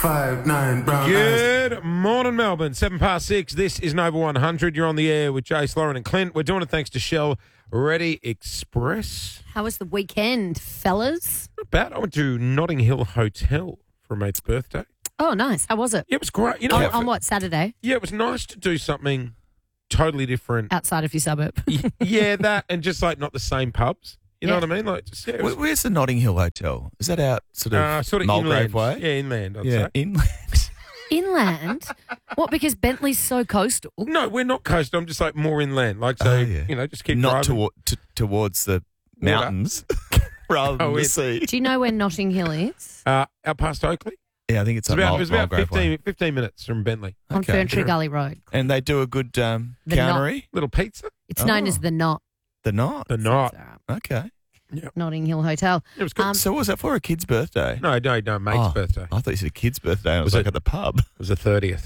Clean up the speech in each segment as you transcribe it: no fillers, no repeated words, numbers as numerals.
5'9" brown eyes. Good morning, Melbourne. 6:07. This is Nova 100. You're on the air with Jace, Lauren and Clint. We're doing it thanks to Shell Ready Express. How was the weekend, fellas? Not bad. I went to Notting Hill Hotel for a mate's birthday. Oh, nice. How was it? Yeah, it was great. You know, On what, Saturday? Yeah, it was nice to do something totally different. Outside of your suburb. Yeah, that and just like not the same pubs. You know what I mean? Like, just, yeah, it was, Where's the Notting Hill Hotel? Is that out sort of inland. Mulgrave Way? Yeah, inland, I'd Yeah, say. inland. Inland? What, because Bentley's so coastal? No, we're not coastal. I'm just like more inland. Like, so, yeah. you know, just keep Not driving. towards the mountains rather than the sea. Do you know where Notting Hill is? Out past Oakley. Yeah, I think it's It on was about Mulgrave Way. 15 minutes from Bentley. On Okay. Ferntree Gully Road. And they do a good countery. Little pizza. It's known as The Knot. The Knot. The night. Okay. Notting Hill Hotel. It was good. So was that for a kid's birthday? No, mate's birthday. I thought you said a kid's birthday. And it was Was like it- at the pub. It was the 30th.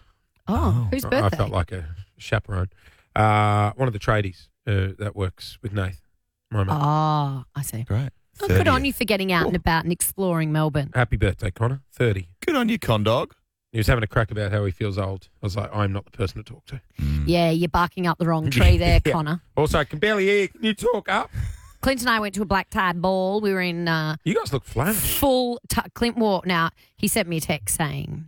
Oh, whose birthday? I felt like a chaperone. One of the tradies that works with Nath. My mate. Oh, I see. Great. Oh, good 30th. on you for getting out and about and exploring Melbourne. Happy birthday, Connor. 30. Good on you, Condog. He was having a crack about how he feels old. I was like, I'm not the person to talk to. Yeah, you're barking up the wrong tree there, Yeah. Connor. Also, I can barely hear you. Can you talk up? Clint and I went to a black tie ball. We were in You guys look flash. full Clint wore. Now, he sent me a text saying,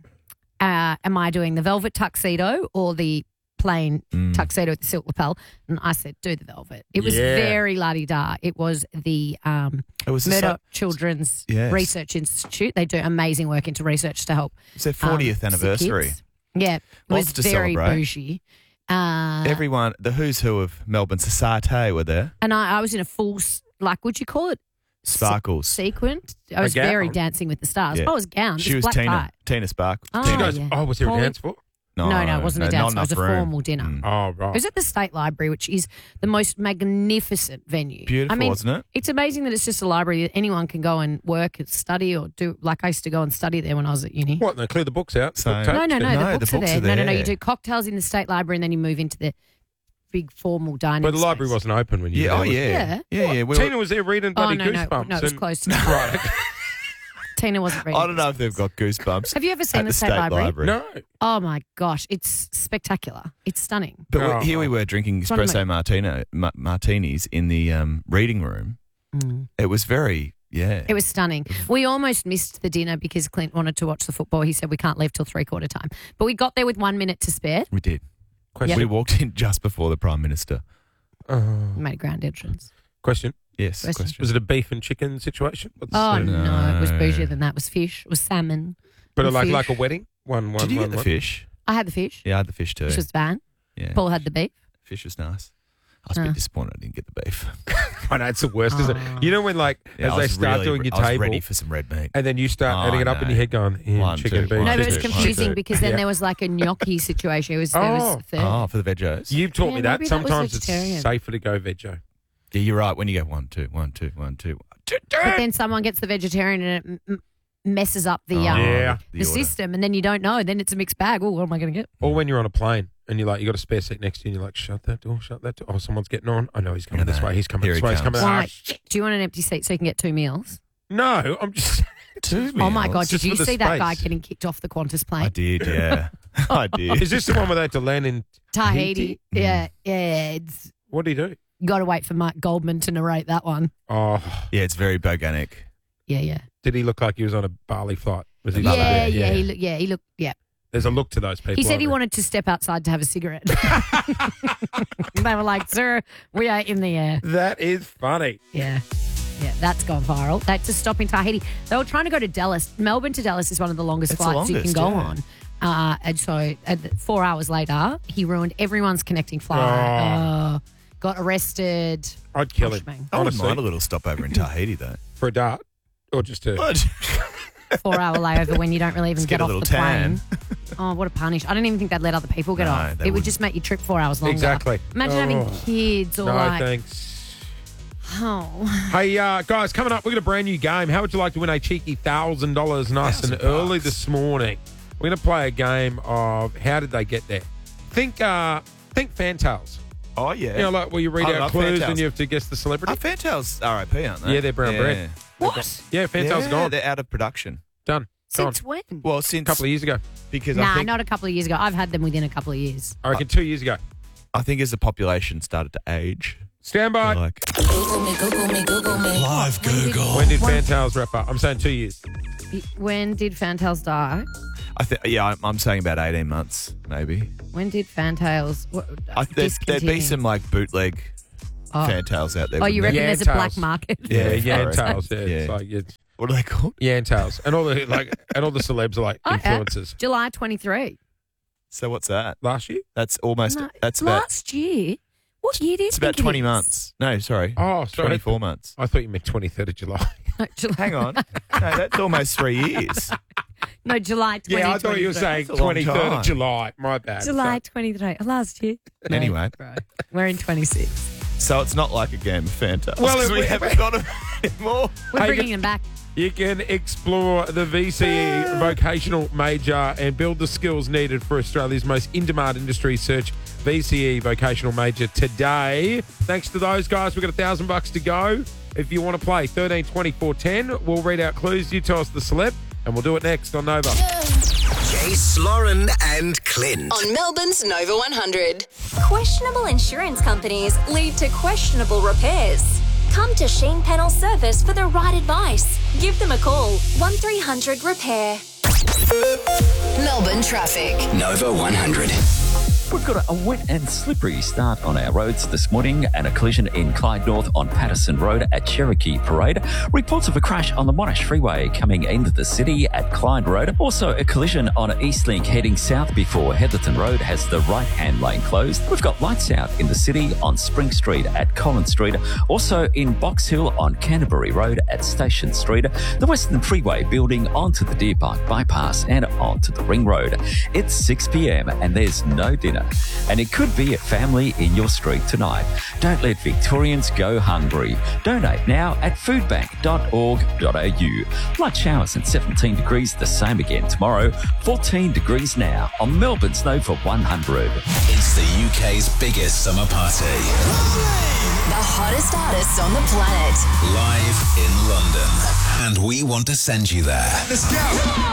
am I doing the velvet tuxedo or the plain tuxedo with the silk lapel? And I said, do the velvet. It was Yeah. very la-di-da. It was the It was Murdoch Children's Yes. Research Institute. They do amazing work into research to help. It's their 40th sick anniversary. kids. Yeah, it Lots was to very celebrate. bougie. Everyone, the who's who of Melbourne society were there. And I was in a full, would you call it? Sparkles. Sequin. I was gown? very Dancing with the Stars. Yeah. I was gowned. She It was black Tina. tie. Tina Sparkles. Oh, Did you Tina. guys, yeah. was there a Paulie- dance floor? No, it wasn't a dance. It not was a enough room. formal dinner. Oh, It right. was at the State Library, which is the most magnificent venue. Beautiful, I mean, wasn't it? it's amazing that it's just a library that anyone can go and work and study or do. Like I used to go and study there when I was at uni. What? They clear the books out? So- Book tapes? No, No, the books are there. No, there. you do cocktails in the State Library and then you move into the big formal dining But the library space. wasn't open when you Yeah. were Oh, there, was yeah. Yeah. Yeah, yeah. We Tina were, was there reading Oh, bloody no, Goosebumps. it was and- close to Right. Tina wasn't ready. I don't know if they've got goosebumps. Have you ever seen at the State Library? No. Oh my gosh, it's spectacular. It's stunning. But Oh. here we were drinking It's one of espresso martinis in the reading room. It was very, It was stunning. We almost missed the dinner because Clint wanted to watch the football. He said we can't leave till 3/4 time. But we got there with 1 minute to spare. We did. Question. We walked in just before the Prime Minister. We made a grand entrance. Question. Yes. Question. Was it a beef and chicken situation? Oh, no, it was No. bougier than that. It was fish. It was salmon. But and like a fish. wedding? One. Did you get the fish? I had the fish. Yeah, I had the fish too. Fish was fine. Yeah. Paul had the beef. Fish was nice. I was a bit disappointed I didn't get the beef. I know, it's the worst, isn't it? You know when, like, Yeah, as I they was start really- doing your I was table, ready for some red meat. and then you start Oh, adding it up in no. your head going, One, chicken, two, beef. one, No, but it was two, confusing two. because then Yeah. there was like a gnocchi situation. It was, there Oh. was third. Oh, for the veggies. You've taught Yeah, me that. maybe that was Sometimes it's vegetarian. safer to go veggie. Yeah, you're right. When you go 1, 2, 1, 2, 1, 2. But then someone gets the vegetarian and it messes up the, Yeah. the system and then you don't know. Then it's a mixed bag. Oh, what am I going to get? Or when you're on a plane and you're like, you got a spare seat next to you and you're like, shut that door, shut that door. Oh, someone's getting on. I know he's coming I this know. way. He's coming Here this he way. He's comes. coming. Why? Ah, shit. Do you want an empty seat so you can get 2 meals? No, I'm just. 2 Oh my meals? God! just Did you for the see that guy space. getting kicked off the Qantas I plane? did, yeah. I did. Is this the one where they had to land in Tahiti. Mm. Yeah. It's What did he do? you got to wait for Mike Goldman to narrate that one. Oh, Yeah, it's very organic. Yeah. did he look like he was on a Bali flight? Was he? Yeah. like that? He looked. Yeah. There's a look to those people. He said aren't he there? wanted to step outside to have a cigarette. They were like, "Sir, we are in the air." That is funny. Yeah, that's gone viral. That's to stop in Tahiti. They were trying to go to Dallas. Melbourne to Dallas is one of the longest It's the flights you can longest, go yeah. on. And so 4 hours later, he ruined everyone's connecting flight. Got arrested. I'd kill him. Gosh, man. I wouldn't Honestly, mind a little stopover in Tahiti, though. for a dart or just to. 4-hour layover when you don't really even Let's get get a off little the tan. plane. Oh, what a punish. I don't even think they'd let other people get No, off. they It would wouldn't. just make you trip 4 hours longer. Exactly. Imagine having Oh. kids or No, like, thanks. oh. Hey, guys, coming up, we've got a brand new game. How would you like to win a cheeky $1,000 nice and $1,000 early this morning? We're going to play a game of how did they get there? Think Fantails. Oh, yeah. You know, like where you read I out love clues Fantails. and you have to guess the celebrity. Oh, Fantails RIP, aren't they? Yeah, they're brown bread. What? Yeah, Fantails Yeah, gone. they're out of production. Done. Since when? Well, since A couple of years ago. because Nah, I think not a couple of years ago. I've had them within a couple of years. I reckon 2 years ago. as the population started to age, Stand by. they're like Google me, Google me, Google me. Live Google. When did Fantails wrap up? I'm saying 2 years. When did Fantails die? I'm saying about 18 months, maybe. When did Fantails There'd be discontinue? some like bootleg Fantails out there. Oh, you wouldn't reckon there? there's a Yantails. black market? Yeah, Yeah, Yantails. Yeah, Yeah. it's like it's What are they called? Yantails, and all the celebs are like influencers. July 23. So what's that? Last year? That's almost. No, That's about. last year. What year did It's about 20 months. No, sorry. Oh, sorry. 24 months. I thought you meant 23rd of July. No, July, Hang on. No, that's almost 3 years. no, July 2023. Yeah, I thought you were saying That's a long 23rd time. of July. My bad. July 23. Last year. Anyway. Right. We're in 26. So it's not like a game of Fantails. Well, Well, if we we- haven't got them anymore. We're Hey, bringing them back. You can explore the VCE vocational major and build the skills needed for Australia's most in-demand industry. Search VCE vocational major today. Thanks to those guys, we've got $1,000 to go. If you want to play 13, 24, 10, we'll read out clues. You tell us the celeb, and we'll do it next on Nova. Jace, Lauren, and Clint. On Melbourne's Nova 100. Questionable insurance companies lead to questionable repairs. Come to Sheen Panel Service for the right advice. Give them a call, 1300 Repair. Melbourne traffic. Nova 100. We've got a wet and slippery start on our roads this morning and a collision in Clyde North on Patterson Road at Cherokee Parade. Reports of a crash on the Monash Freeway coming into the city at Clyde Road. Also a collision on Eastlink heading south before Heatherton Road has the right-hand lane closed. We've got lights out in the city on Spring Street at Collins Street. Also in Box Hill on Canterbury Road at Station Street. The Western Freeway building onto the Deer Park Bypass and onto the Ring Road. It's 6 p.m. and there's no dinner. And it could be a family in your street tonight. Don't let Victorians go hungry. Donate now at foodbank.org.au. Light showers and 17 degrees, the same again tomorrow. 14 degrees now on Melbourne's Nova 100. It's the UK's biggest summer party. The hottest artists on the planet. Live in London. And we want to send you there. Let's go!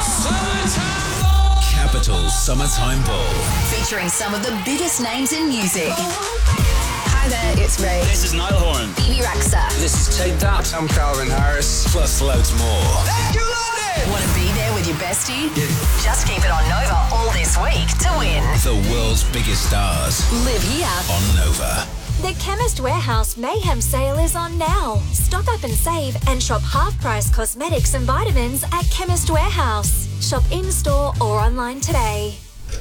Capital Summertime Ball. Featuring some of the biggest names in music. Hi there, it's Ray. This is Niall Horan. Bibi Rexha. This is Tate Daps. I'm Calvin Harris. Plus loads more. Want to be there with your bestie? Just keep it on Nova all this week to win. The world's biggest stars Live here. on Nova. The Chemist Warehouse Mayhem sale is on now. Stock up and save and shop half-price cosmetics and vitamins at Chemist Warehouse. Shop in-store or online today.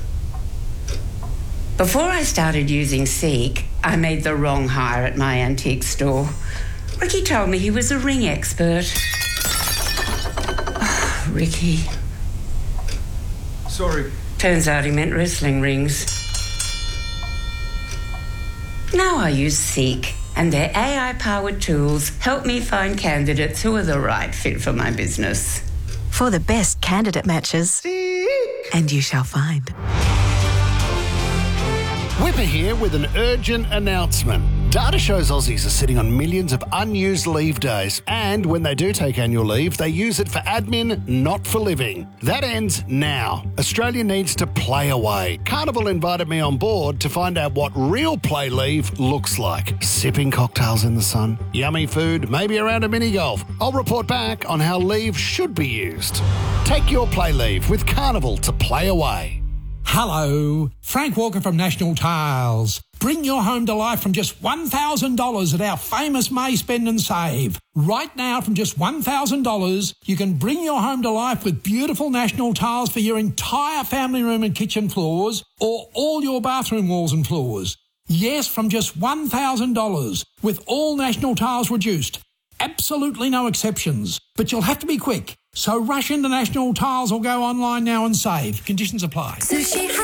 Before I started using Seek, I made the wrong hire at my antique store. Ricky told me he was a ring expert. Ricky. Sorry. Turns out he meant wrestling rings. Now I use Seek, and their AI-powered tools help me find candidates who are the right fit for my business. For the best candidate matches. And you shall find. Whipper here with an urgent announcement. Data shows Aussies are sitting on millions of unused leave days, and when they do take annual leave, they use it for admin, not for living. That ends now. Australia needs to play away. Carnival invited me on board to find out what real play leave looks like. Sipping cocktails in the sun, yummy food, maybe around a mini golf. I'll report back on how leave should be used. Take your play leave with Carnival to play away. Hello, Frank Walker from National Tiles. Bring your home to life from just $1,000 at our famous May Spend and Save. Right now, from just $1,000, you can bring your home to life with beautiful National Tiles for your entire family room and kitchen floors or all your bathroom walls and floors. Yes, from just $1,000 with all National Tiles reduced. Absolutely no exceptions. But you'll have to be quick. So rush into National Tiles or go online now and save. Conditions apply. Sushi